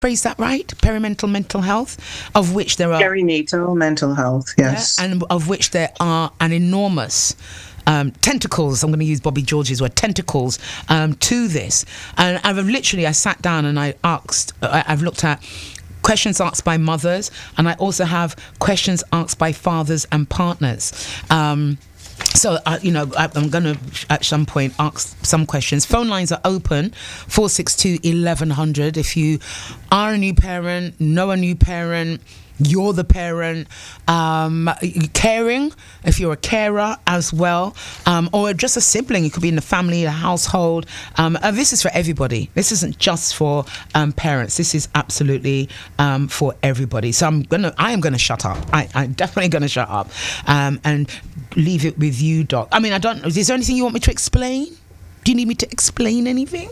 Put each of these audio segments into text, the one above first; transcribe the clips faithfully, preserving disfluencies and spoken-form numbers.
phrase that right? Perimental mental health, of which there are perinatal mental health, yes, yeah, and of which there are an enormous um, tentacles. I'm going to use Bobby George's word, tentacles, um, to this. And I've literally, I sat down and I asked, I, I've looked at questions asked by mothers, and I also have questions asked by fathers and partners. Um, So, uh, you know, I, I'm going to, at some point, ask some questions. Phone lines are open, four six two, eleven hundred. If you are a new parent, know a new parent, you're the parent, um, caring, if you're a carer as well, um, or just a sibling, it could be in the family, a household. Um, and this is for everybody. This isn't just for um, parents. This is absolutely um, for everybody. So I'm gonna, I am gonna shut up. I, I'm definitely gonna shut up um, and leave it with you, Doc. I mean, I don't. Is there anything you want me to explain? Do you need me to explain anything?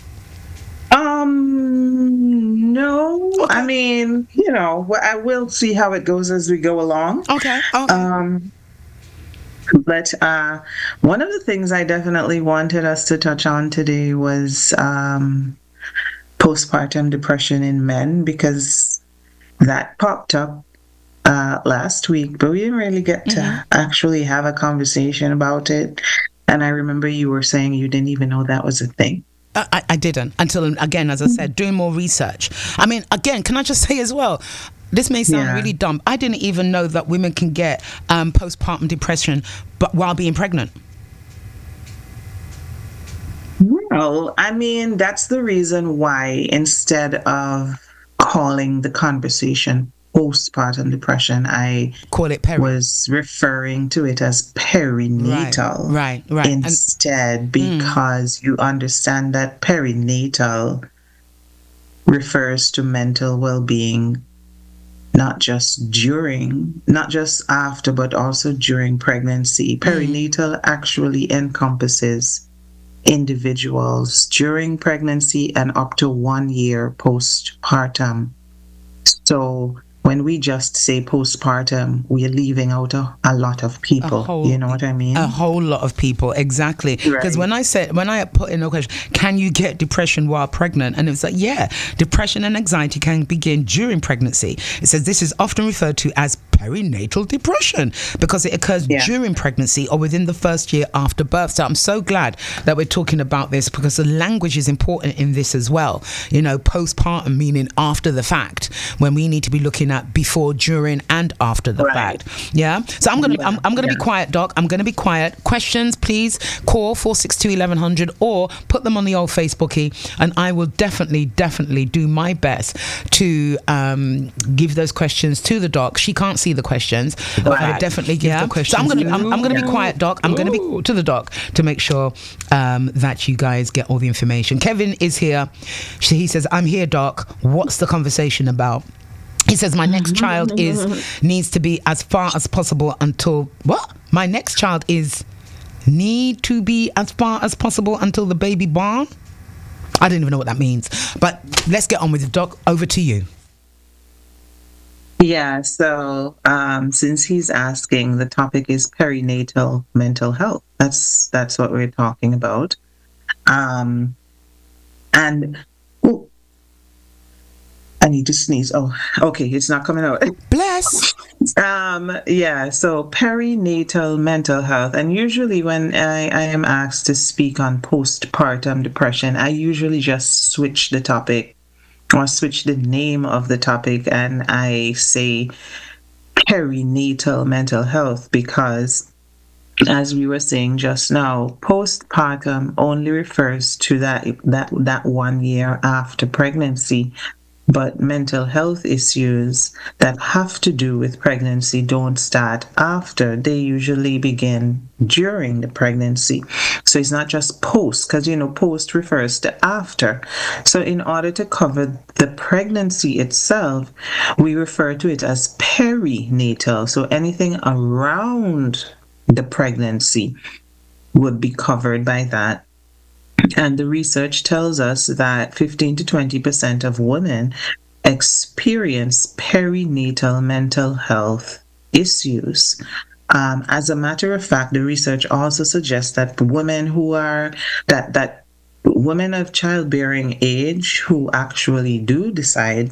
Um, no. Okay. I mean, you know, I will see how it goes as we go along. Okay. Okay. Um, but uh, one of the things I definitely wanted us to touch on today was um, postpartum depression in men, because that popped up uh, last week, but we didn't really get to Mhm. actually have a conversation about it. And I remember you were saying you didn't even know that was a thing. I, I didn't until, again, as I said, doing more research. I mean, again, can I just say as well, this may sound Yeah. really dumb. I didn't even know that women can get um, postpartum depression but while being pregnant. Well, I mean, that's the reason why instead of calling the conversation postpartum depression, I Call it peri. was referring to it as perinatal. Right, right, right. And- Instead, because you understand that perinatal refers to mental well-being, not just during, not just after, but also during pregnancy. Perinatal actually encompasses individuals during pregnancy and up to one year postpartum. So when we just say postpartum, we're leaving out a, a lot of people. whole- You know what I mean? A whole lot of people, exactly. Because Right. when I said, when I put in a question, can you get depression while pregnant? And it was like, yeah, depression and anxiety can begin during pregnancy. It says this is often referred to as perinatal depression because it occurs Yeah. during pregnancy or within the first year after birth. So I'm so glad that we're talking about this because the language is important in this as well. You know, postpartum meaning after the fact, when we need to be looking at before, during, and after the Right. fact. Yeah. So I'm gonna I'm, I'm gonna Yeah. be quiet, Doc. I'm gonna be quiet. Questions, please call four six two eleven hundred or put them on the old Facebookie, and I will definitely, definitely do my best to um, give those questions to the Doc. She can't see the questions, but I will definitely give the questions. So I'm gonna I'm, I'm gonna be quiet, Doc. I'm gonna be to the Doc to make sure um, that you guys get all the information. Kevin is here. She, he says, "I'm here, Doc. What's the conversation about?" He says, my next child is needs to be as far as possible until what? My next child is need to be as far as possible until the baby born. I don't even know what that means. But let's get on with it, Doc. Over to you. Yeah, so um, since he's asking, the topic is perinatal mental health. That's that's what we're talking about. Um, and oh, I need to sneeze. Oh, okay, it's not coming out. Bless. Um, yeah, so perinatal mental health. And usually when I, I am asked to speak on postpartum depression, I usually just switch the topic or switch the name of the topic and I say perinatal mental health because, as we were saying just now, postpartum only refers to that that that one year after pregnancy. But mental health issues that have to do with pregnancy don't start after. They usually begin during the pregnancy. So it's not just post, because, you know, post refers to after. So in order to cover the pregnancy itself, we refer to it as perinatal. So anything around the pregnancy would be covered by that. And the research tells us that fifteen to twenty percent of women experience perinatal mental health issues. Um, as a matter of fact, the research also suggests that women who are, that, that women of childbearing age who actually do decide